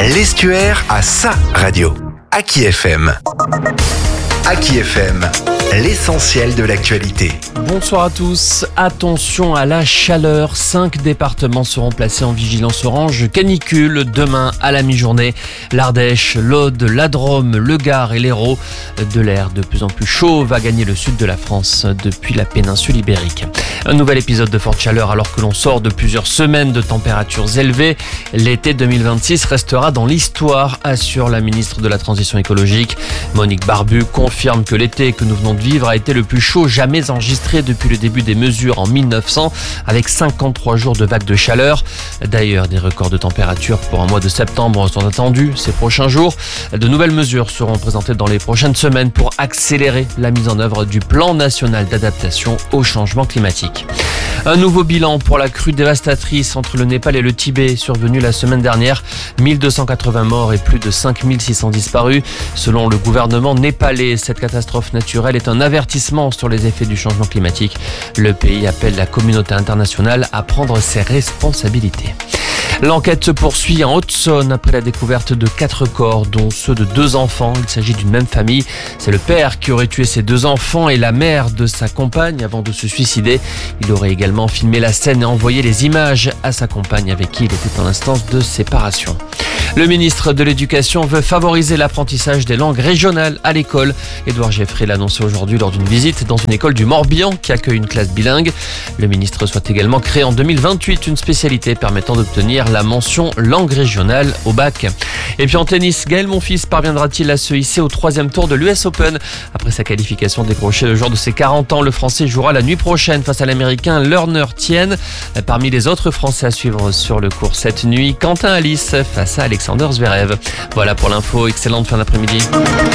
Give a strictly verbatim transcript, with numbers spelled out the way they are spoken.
L'Estuaire a sa radio. Aki F M. Aki F M, l'essentiel de l'actualité. Bonsoir à tous. Attention à la chaleur. Cinq départements seront placés en vigilance orange canicule demain à la mi-journée. L'Ardèche, l'Aude, la Drôme, le Gard et l'Hérault. De l'air de plus en plus chaud va gagner le sud de la France depuis la péninsule ibérique. Un nouvel épisode de forte chaleur alors que l'on sort de plusieurs semaines de températures élevées. L'été deux mille vingt-six restera dans l'histoire, assure la ministre de la Transition écologique. Monique Barbu confirme que l'été que nous venons de vivre a été le plus chaud jamais enregistré depuis le début des mesures en mille neuf cents, avec cinquante-trois jours de vagues de chaleur. D'ailleurs, des records de température pour un mois de septembre sont attendus ces prochains jours. De nouvelles mesures seront présentées dans les prochaines semaines pour accélérer la mise en œuvre du plan national d'adaptation au changement climatique. Un nouveau bilan pour la crue dévastatrice entre le Népal et le Tibet, survenue la semaine dernière. mille deux cent quatre-vingts morts et plus de cinq mille six cents disparus. Selon le gouvernement népalais, cette catastrophe naturelle est un avertissement sur les effets du changement climatique. Le pays appelle la communauté internationale à prendre ses responsabilités. L'enquête se poursuit en Haute-Saône après la découverte de quatre corps, dont ceux de deux enfants. Il s'agit d'une même famille. C'est le père qui aurait tué ses deux enfants et la mère de sa compagne avant de se suicider. Il aurait également filmé la scène et envoyé les images à sa compagne avec qui il était en instance de séparation. Le ministre de l'Éducation veut favoriser l'apprentissage des langues régionales à l'école. Édouard Geoffrey l'a annoncé aujourd'hui lors d'une visite dans une école du Morbihan qui accueille une classe bilingue. Le ministre souhaite également créer en deux mille vingt-huit une spécialité permettant d'obtenir la mention langue régionale au bac. Et puis en tennis, Gaël Monfils parviendra-t-il à se hisser au troisième tour de l'U S Open? Après sa qualification décrochée le jour de ses quarante ans, le Français jouera la nuit prochaine face à l'Américain Lerner Tien. Parmi les autres Français à suivre sur le court cette nuit, Quentin Alice face à Alexander Zverev. Voilà pour l'info, excellente fin d'après-midi.